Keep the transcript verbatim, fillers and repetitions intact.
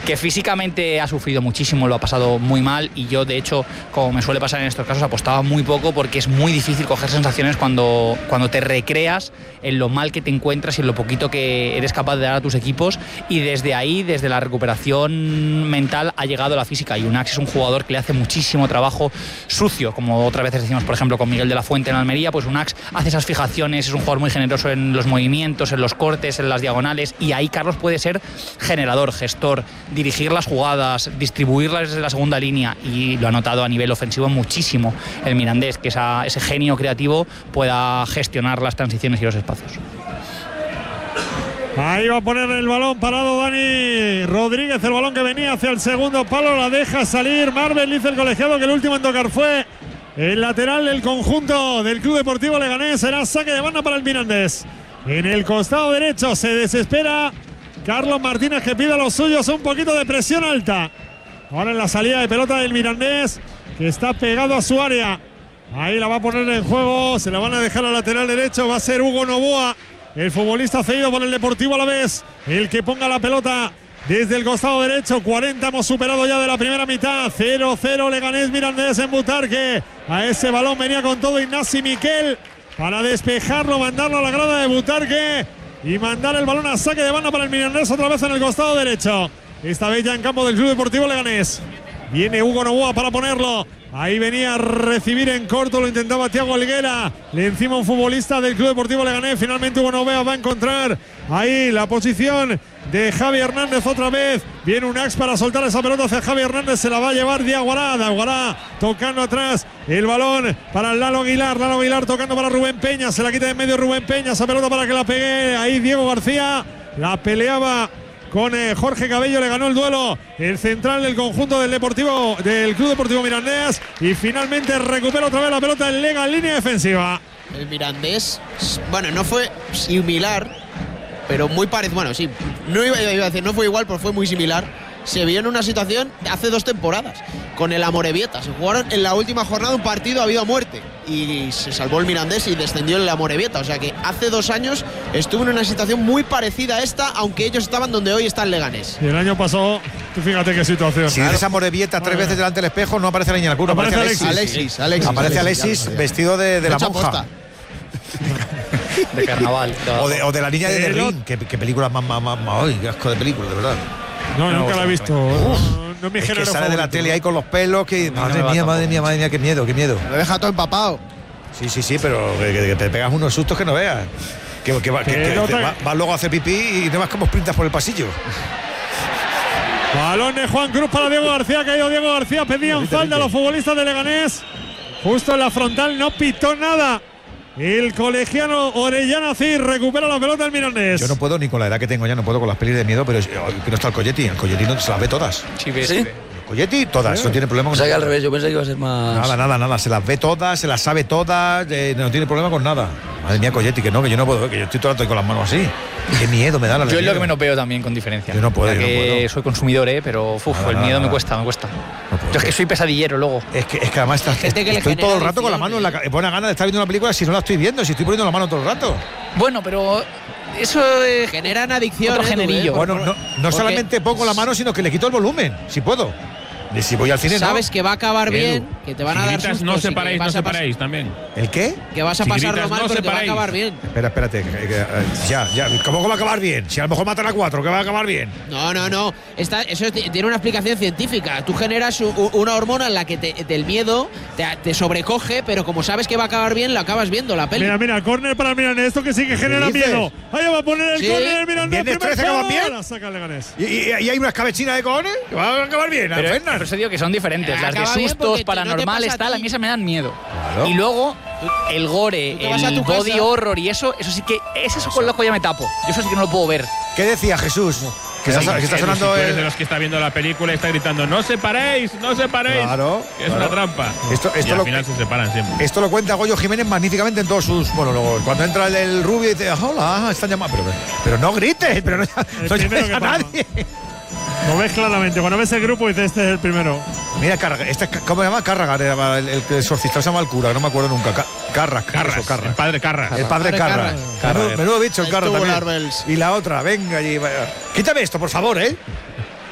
que físicamente ha sufrido muchísimo, lo ha pasado muy mal, y yo de hecho, como me suele pasar en estos casos, apostaba muy poco porque es muy difícil coger sensaciones cuando, cuando te recreas en lo mal que te encuentras y en lo poquito que eres capaz de dar a tus equipos, y desde ahí, desde la recuperación mental, ha llegado la física, y Unax es un jugador que le hace muchísimo trabajo sucio, como otras veces decimos, por ejemplo, con Miguel de la Fuente en Almería. Pues Unax hace esas fijaciones, es un jugador muy generoso en los movimientos, en los cortes, en las diagonales, y ahí Carlos puede ser generador, gestor, dirigir las jugadas, distribuirlas desde la segunda línea, y lo ha notado a nivel ofensivo muchísimo el Mirandés, que esa, ese genio creativo pueda gestionar las transiciones y los espacios. Ahí va a poner el balón parado Dani Rodríguez, el balón que venía hacia el segundo palo, la deja salir Marvel. Dice el colegiado que el último en tocar fue el lateral del conjunto del Club Deportivo Leganés. Será saque de banda para el Mirandés. En el costado derecho se desespera Carlos Martínez, que pide a los suyos un poquito de presión alta. Ahora en la salida de pelota del Mirandés, que está pegado a su área. Ahí la va a poner en juego, se la van a dejar al lateral derecho. Va a ser Hugo Novoa, el futbolista cedido por el Deportivo Alavés, el que ponga la pelota desde el costado derecho. cuarenta hemos superado ya de la primera mitad. cero cero Leganés Mirandés en Butarque. A ese balón venía con todo Ignasi Miquel para despejarlo, mandarlo a la grada de Butarque y mandar el balón a saque de banda para el Mirandés, otra vez en el costado derecho. Esta vez ya en campo del Club Deportivo Leganés. Viene Hugo Novoa para ponerlo. Ahí venía a recibir en corto, lo intentaba Thiago Helguera. Le encima un futbolista del Club Deportivo Leganés. Finalmente Hugo Novoa va a encontrar ahí la posición de Javi Hernández otra vez. Viene Unax para soltar esa pelota hacia Javi Hernández. Se la va a llevar Diaguará. Diaguará tocando atrás. El balón para Lalo Aguilar. Lalo Aguilar tocando para Rubén Peña. Se la quita de en medio Rubén Peña. Esa pelota para que la pegue ahí Diego García. La peleaba con eh, Jorge Cabello, le ganó el duelo el central del conjunto del Deportivo del Club Deportivo Mirandés, y finalmente recupera otra vez la pelota en Lega en línea defensiva. El Mirandés, bueno, no fue similar, pero muy parecido. Bueno, sí, no iba, iba a decir, no fue igual, pero fue muy similar. Se vio en una situación hace dos temporadas con el Amorebieta. Se jugaron en la última jornada un partido a vida o muerte y se salvó el Mirandés y descendió el Amorebieta. O sea que hace dos años estuvo en una situación muy parecida a esta, aunque ellos estaban donde hoy está el Leganés. Y el año pasado, tú fíjate qué situación. Si eres Amorebieta tres veces delante del espejo, no aparece la Iñarcura, aparece Alexis. Alexis, Alexis. Aparece Alexis, Alexis vestido de, de la monja. De carnaval. O de, o de la niña de Berlín. Qué, qué película más, más, más, más, ¡ay, qué asco de película, de verdad! No, no, nunca la he visto. No, no es mi es género que sale favorito. de la tele ahí con los pelos, que madre no mía, madre mía, madre mía, qué miedo, qué miedo. Lo deja todo empapado. Sí, sí, sí, pero que, que, que te pegas unos sustos que no veas. Que, que, que, que no te, te... vas va luego a hacer pipí y no vas como sprintas por el pasillo. Balón de Juan Cruz para Diego García, ha caído Diego García, pedían falta a los futbolistas de Leganés. Justo en la frontal, no pitó nada el colegiano Orellana Cid. Recupera la pelota el Mirandés. Yo no puedo, ni con la edad que tengo ya, no puedo con las pelis de miedo, pero es, que no está el Colletti. El Colletti no se las ve todas. Sí, ves, ¿Sí? sí. El Colletti, todas, Sí. no tiene problema con O sea que al revés, yo pensé que iba a ser más. Nada, nada, nada. Se las ve todas, se las sabe todas, eh, no tiene problema con nada. Madre mía, Colletti, que no, que yo no puedo, que yo estoy todo el rato con las manos así. Qué miedo me da la Yo es miedo. lo que menos veo también, con diferencia. Yo no puedo, Ya yo no que puedo. soy consumidor, ¿eh? Pero uf, Nada, el nada, miedo nada. me cuesta, me cuesta. No puedo. Yo es que soy pesadillero luego. Es que, es que además estás, gente que le estoy genera todo el rato con la adicción, mano en la ca- buena gana de estar viendo una película si no la estoy viendo, si estoy poniendo la mano todo el rato. Bueno, pero eso es Generan adicción. otro ¿eh, generillo. tú, eh? Bueno, no, no Porque solamente pongo la mano, sino que le quito el volumen, si puedo. Y si voy al cine, sabes no. que va a acabar Edu, bien, que te van si a dar gritas, sustos no y que separéis, no vas a pas- separéis también. ¿El qué? que vas a Si pasarlo gritas, mal, no pero que va a separéis. acabar bien. Espera, espérate. que- que- eh, ya, ya. ¿Cómo que va a acabar bien? Si a lo mejor matan a cuatro, que va a acabar bien. No, no, no. Esta, eso t- tiene una explicación científica. Tú generas u- u- una hormona en la que te, del miedo te, te sobrecoge, pero como sabes que va a acabar bien, lo acabas viendo la peli. Mira, mira, córner para el Mirandés. Esto que sí que genera dices? miedo. Ahí va a poner el Sí. córner el Mirandés. ¿Viernes primer trece acaban palo, bien? La saca el Leganés. ¿Y, y, y hay una escabechina de cojones? Que va a acabar bien, Pero, Fernández. por eso digo que son diferentes. Las de Acaba bien sustos, porque te- no te paranormales, pasa a tal, a ti. mí esas me dan miedo. Claro. Y luego, el gore, Tú te vas a el tu body casa. horror y eso, eso sí que, ese es con lo que ya me tapo. Yo eso sí que no lo puedo ver. ¿Qué decía Jesús? Que está, que está Edu, sonando si tú eres de el... los que está viendo la película y está gritando ¡no separéis! ¡no separéis! Claro, Que es claro. una trampa. Esto- esto y al lo- final se separan siempre. Esto lo cuenta Goyo Jiménez magníficamente en todos sus monólogos. Cuando entra el, el rubio y dice, hola, están llamando. Pero, pero no grites, pero no, no primero llames que a pasa. nadie. Lo ves claramente. Cuando ves el grupo, dices, este es el primero. Mira, Carraga, este, es- ¿cómo se llama? Carraga, era el, el, el exorcista, se llama el cura, no me acuerdo nunca. Ca- Carras, Carras, eso, Carras. el padre Carras. El padre Padre Carras. Carras. Menudo, menudo bicho el El Carras tubular también. bells. Y la otra, venga allí. vaya. Quítame esto, por favor, ¿eh?